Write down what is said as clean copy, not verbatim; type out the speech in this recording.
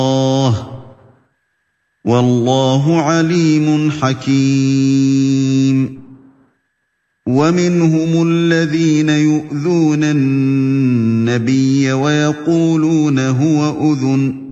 والله عليم حكيم. ومنهم الذين يؤذون النبي ويقولون هو أذن